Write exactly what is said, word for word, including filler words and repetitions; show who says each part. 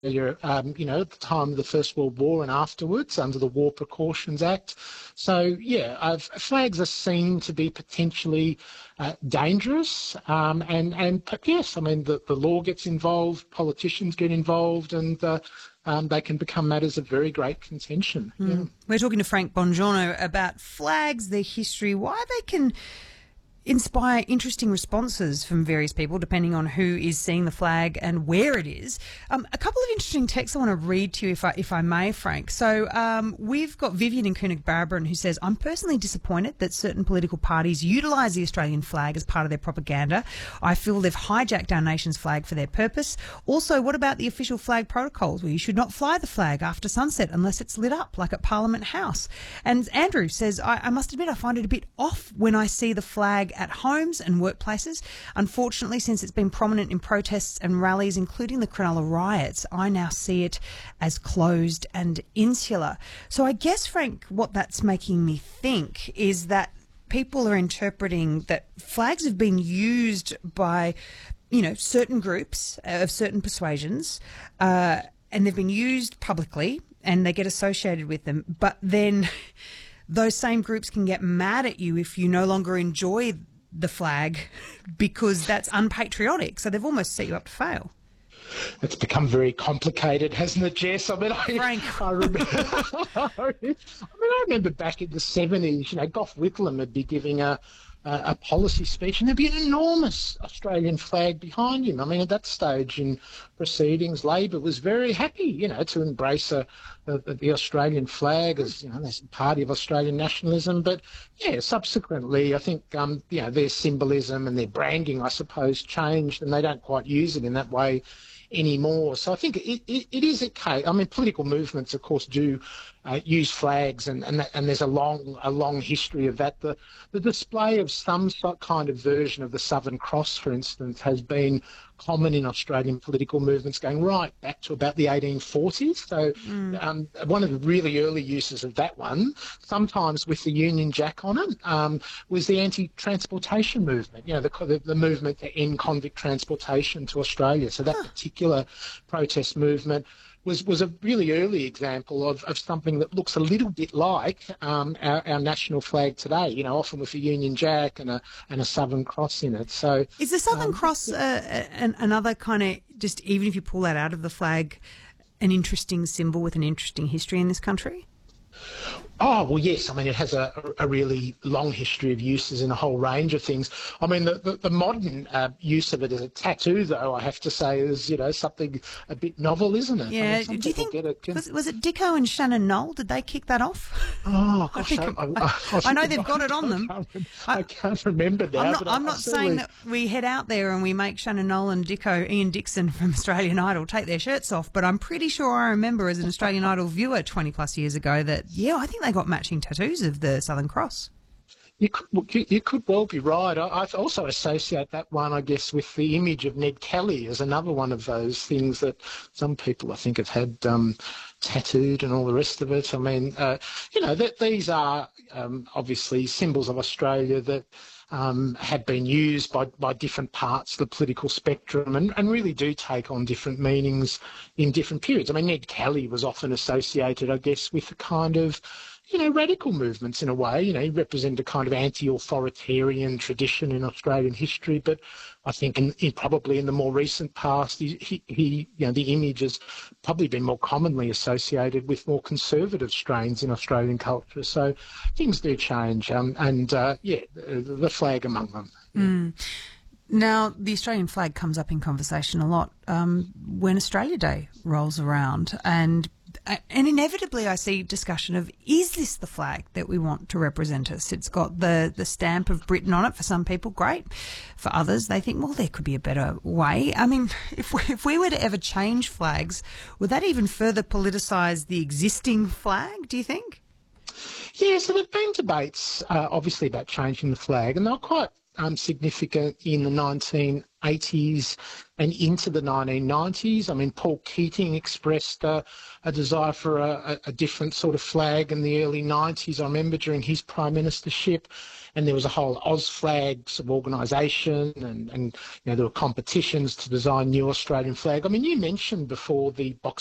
Speaker 1: um, you know, at the time of the First World War and afterwards under the War Precautions Act. So, yeah, uh, flags are seen to be potentially uh, dangerous. Um, and, and yes, I mean, the, the law gets involved, politicians get involved, and uh, um, they can become matters of very great contention.
Speaker 2: Mm.
Speaker 1: Yeah.
Speaker 2: We're talking to Frank Bongiorno about flags, their history, why they can inspire interesting responses from various people depending on who is seeing the flag and where it is. Um, a couple of interesting texts I want to read to you if I, if I may, Frank. So um, we've got Vivian in Coonabarabran who says, I'm personally disappointed that certain political parties utilise the Australian flag as part of their propaganda. I feel they've hijacked our nation's flag for their purpose. Also, what about the official flag protocols where you should not fly the flag after sunset unless it's lit up, like at Parliament House? And Andrew says, I, I must admit I find it a bit off when I see the flag at homes and workplaces. Unfortunately, since it's been prominent in protests and rallies, including the Cronulla riots, I now see it as closed and insular. So I guess, Frank, what that's making me think is that people are interpreting that flags have been used by, you know, certain groups of certain persuasions, uh, and they've been used publicly and they get associated with them. But then those same groups can get mad at you if you no longer enjoy the flag because that's unpatriotic. So they've almost set you up to fail.
Speaker 1: It's become very complicated, hasn't it, Jess? I mean, I,
Speaker 2: Frank.
Speaker 1: I, remember, I mean, I remember back in the seventies, you know, Gough Whitlam would be giving a, a, a policy speech and there'd be an enormous Australian flag behind him. I mean, at that stage in proceedings, Labor was very happy, you know, to embrace a, a, the Australian flag as, you know, as party of Australian nationalism. But, yeah, subsequently, I think, um, you know, their symbolism and their branding, I suppose, changed and they don't quite use it in that way anymore. So I think it, it, it is a case. I mean, political movements, of course, do uh, use flags, and and, that, and there's a long a long history of that. The the display of some sort kind of version of the Southern Cross, for instance, has been common in Australian political movements going right back to about the eighteen forties. So mm. um, one of the really early uses of that one, sometimes with the Union Jack on it, um, was the anti-transportation movement, you know, the, the, the movement to end convict transportation to Australia. So that huh. particular protest movement was, was a really early example of, of something that looks a little bit like um, our, our national flag today, you know, often with a Union Jack and a and a Southern Cross in it. So
Speaker 2: is the Southern um, Cross uh, an, another kind of, just even if you pull that out of the flag, an interesting symbol with an interesting history in this country?
Speaker 1: Oh, well, yes. I mean, it has a, a really long history of uses in a whole range of things. I mean, the, the, the modern uh, use of it as a tattoo, though, I have to say, is, you know, something a bit novel, isn't it?
Speaker 2: Yeah.
Speaker 1: I mean,
Speaker 2: do you think,
Speaker 1: get it, can...
Speaker 2: was, was it Dicko and Shannon Knoll? Did they kick that off?
Speaker 1: Oh, gosh. I,
Speaker 2: I,
Speaker 1: I, I,
Speaker 2: I know they've got it on them.
Speaker 1: I can't, I can't remember now.
Speaker 2: I'm not,
Speaker 1: but
Speaker 2: I'm
Speaker 1: I,
Speaker 2: not
Speaker 1: I
Speaker 2: saying that we head out there and we make Shannon Knoll and Dicko, Ian Dixon from Australian Idol, take their shirts off, but I'm pretty sure I remember as an Australian Idol viewer twenty plus years ago that, yeah, I think they got matching tattoos of the Southern Cross.
Speaker 1: You could, you could well be right. I, I also associate that one, I guess, with the image of Ned Kelly as another one of those things that some people, I think, have had um, tattooed and all the rest of it. I mean, uh, you know, that these are um, obviously symbols of Australia that um, have been used by, by different parts of the political spectrum and, and really do take on different meanings in different periods. I mean, Ned Kelly was often associated, I guess, with a kind of, you know, radical movements in a way. You know, he represented a kind of anti-authoritarian tradition in Australian history, but I think in, in probably in the more recent past, he, he, he, you know, the image has probably been more commonly associated with more conservative strains in Australian culture. So things do change, um, and uh, yeah, the, the flag among them. Yeah.
Speaker 2: Mm. Now, the Australian flag comes up in conversation a lot um, when Australia Day rolls around, and and inevitably I see discussion of, is this the flag that we want to represent us? It's got the, the stamp of Britain on it. For some people, great. For others, they think, well, there could be a better way. I mean, if we, if we were to ever change flags, would that even further politicise the existing flag, do you think?
Speaker 1: Yeah, so there have been debates, uh, obviously, about changing the flag, and they're quite um, significant in the nineteen eighties and into the nineteen nineties. I mean, Paul Keating expressed uh, a desire for a, a different sort of flag in the early nineties. I remember during his prime ministership, and there was a whole Australian sort of organisation, and, and you know there were competitions to design new Australian flag. I mean, you mentioned before the Box